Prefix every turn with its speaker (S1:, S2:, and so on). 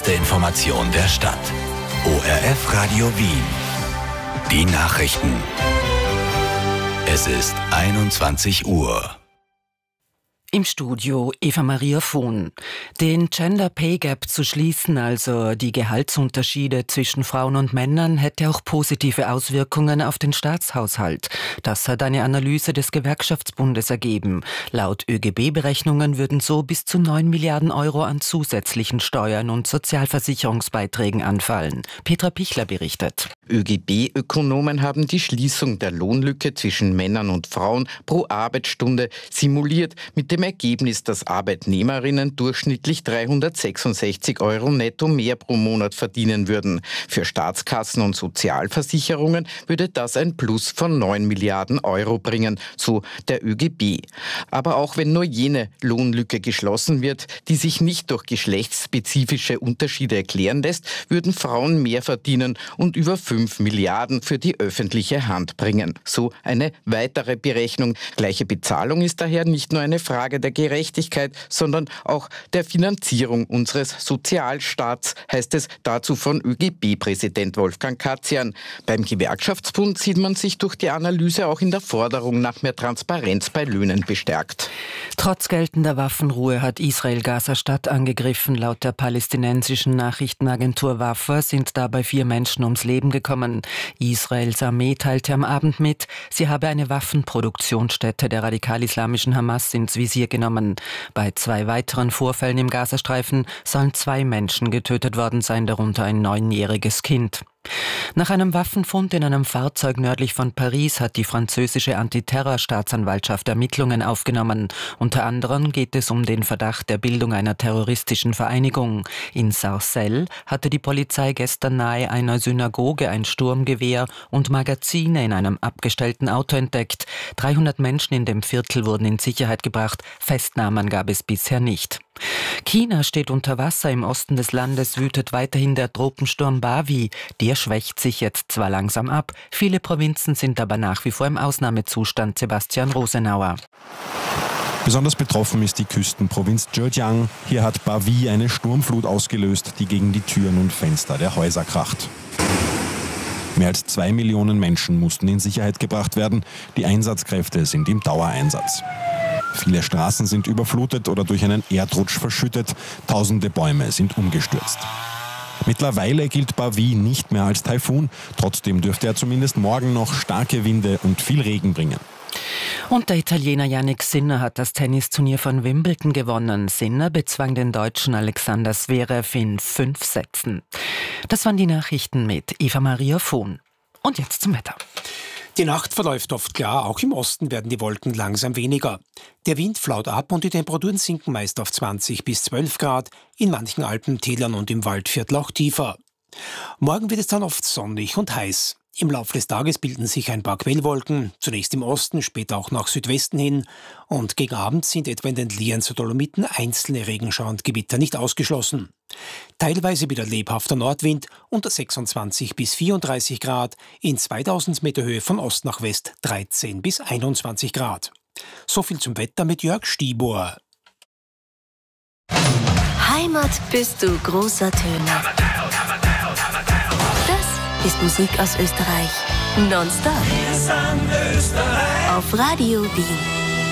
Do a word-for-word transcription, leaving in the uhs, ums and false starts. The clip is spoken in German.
S1: erste Information der Stadt. O R F Radio Wien. Die Nachrichten. Es ist einundzwanzig Uhr.
S2: Im Studio Eva Maria Vohn. Den Gender Pay Gap zu schließen, also die Gehaltsunterschiede zwischen Frauen und Männern, hätte auch positive Auswirkungen auf den Staatshaushalt. Das hat eine Analyse des Gewerkschaftsbundes ergeben. Laut Ö G B-Berechnungen würden so bis zu neun Milliarden Euro an zusätzlichen Steuern und Sozialversicherungsbeiträgen anfallen. Petra Pichler berichtet.
S3: Ö G B-Ökonomen haben die Schließung der Lohnlücke zwischen Männern und Frauen pro Arbeitsstunde simuliert, mit dem Ergebnis, dass Arbeitnehmerinnen durchschnittlich dreihundertsechsundsechzig Euro netto mehr pro Monat verdienen würden. Für Staatskassen und Sozialversicherungen würde das ein Plus von neun Milliarden Euro bringen, so der Ö G B. Aber auch wenn nur jene Lohnlücke geschlossen wird, die sich nicht durch geschlechtsspezifische Unterschiede erklären lässt, würden Frauen mehr verdienen und über fünf Milliarden für die öffentliche Hand bringen. So eine weitere Berechnung. Gleiche Bezahlung ist daher nicht nur eine Frage der Gerechtigkeit, sondern auch der Finanzierung unseres Sozialstaats, heißt es dazu von Ö G B-Präsident Wolfgang Katzian. Beim Gewerkschaftsbund sieht man sich durch die Analyse auch in der Forderung nach mehr Transparenz bei Löhnen bestärkt.
S2: Trotz geltender Waffenruhe hat Israel Gaza-Stadt angegriffen. Laut der palästinensischen Nachrichtenagentur Wafa sind dabei vier Menschen ums Leben gekommen. Israels Armee teilte am Abend mit, sie habe eine Waffenproduktionsstätte der radikal-islamischen Hamas ins Visier genommen. Bei zwei weiteren Vorfällen im Gazastreifen sollen zwei Menschen getötet worden sein, darunter ein neunjähriges Kind. Nach einem Waffenfund in einem Fahrzeug nördlich von Paris hat die französische Antiterrorstaatsanwaltschaft Ermittlungen aufgenommen. Unter anderem geht es um den Verdacht der Bildung einer terroristischen Vereinigung. In Sarcelles hatte die Polizei gestern nahe einer Synagoge ein Sturmgewehr und Magazine in einem abgestellten Auto entdeckt. dreihundert Menschen in dem Viertel wurden in Sicherheit gebracht. Festnahmen gab es bisher nicht. China steht unter Wasser. Im Osten des Landes wütet weiterhin der Tropensturm Bavi. Der schwächt sich jetzt zwar langsam ab, viele Provinzen sind aber nach wie vor im Ausnahmezustand. Sebastian Rosenauer.
S4: Besonders betroffen ist die Küstenprovinz Zhejiang. Hier hat Bavi eine Sturmflut ausgelöst, die gegen die Türen und Fenster der Häuser kracht. Mehr als zwei Millionen Menschen mussten in Sicherheit gebracht werden. Die Einsatzkräfte sind im Dauereinsatz. Viele Straßen sind überflutet oder durch einen Erdrutsch verschüttet. Tausende Bäume sind umgestürzt. Mittlerweile gilt Bavi nicht mehr als Taifun. Trotzdem dürfte er zumindest morgen noch starke Winde und viel Regen bringen.
S2: Und der Italiener Jannik Sinner hat das Tennisturnier von Wimbledon gewonnen. Sinner bezwang den Deutschen Alexander Zverev in fünf Sätzen. Das waren die Nachrichten mit Eva Maria Vohn. Und jetzt zum Wetter.
S5: Die Nacht verläuft oft klar, auch im Osten werden die Wolken langsam weniger. Der Wind flaut ab und die Temperaturen sinken meist auf zwanzig bis zwölf Grad, in manchen Alpentälern und im Waldviertel auch tiefer. Morgen wird es dann oft sonnig und heiß. Im Laufe des Tages bilden sich ein paar Quellwolken, zunächst im Osten, später auch nach Südwesten hin. Und gegen Abend sind etwa in den Lienzer Dolomiten einzelne Regenschauer und Gewitter nicht ausgeschlossen. Teilweise wieder lebhafter Nordwind unter sechsundzwanzig bis vierunddreißig Grad, in zweitausend Meter Höhe von Ost nach West dreizehn bis einundzwanzig Grad. So viel zum Wetter mit Jörg Stibor.
S6: Heimat bist du großer Töne. Das ist Musik aus Österreich. Nonstop. Auf Radio Wien.